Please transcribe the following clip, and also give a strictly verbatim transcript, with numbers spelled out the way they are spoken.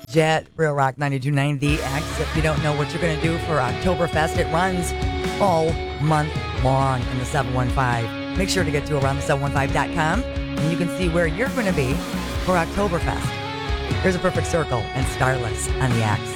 Jet, Real Rock ninety-two point nine, The X. If you don't know what you're going to do for Oktoberfest, it runs all month long in the seven one five. Make sure to get to around the seven one five dot com and you can see where you're going to be for Oktoberfest. Here's a perfect circle and Starless on The X.